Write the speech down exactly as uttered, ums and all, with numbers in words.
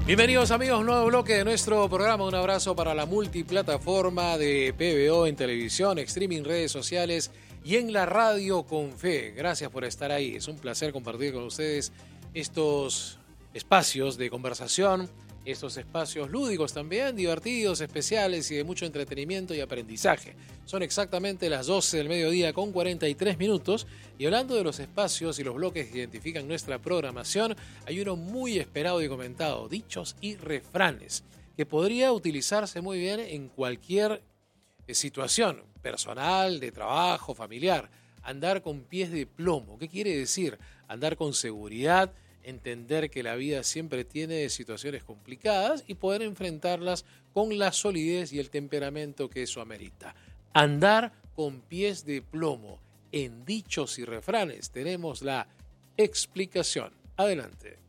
Bienvenidos amigos, un nuevo bloque de nuestro programa. Un abrazo para la multiplataforma de P B O en televisión, streaming, redes sociales y en la radio con fe. Gracias por estar ahí. Es un placer compartir con ustedes estos espacios de conversación, estos espacios lúdicos también, divertidos, especiales y de mucho entretenimiento y aprendizaje. Son exactamente las doce del mediodía con cuarenta y tres minutos y hablando de los espacios y los bloques que identifican nuestra programación, hay uno muy esperado y comentado, dichos y refranes, que podría utilizarse muy bien en cualquier situación personal, de trabajo, familiar. Andar con pies de plomo. ¿Qué quiere decir? Andar con seguridad, entender que la vida siempre tiene situaciones complicadas y poder enfrentarlas con la solidez y el temperamento que eso amerita. Andar con pies de plomo. En dichos y refranes tenemos la explicación. Adelante.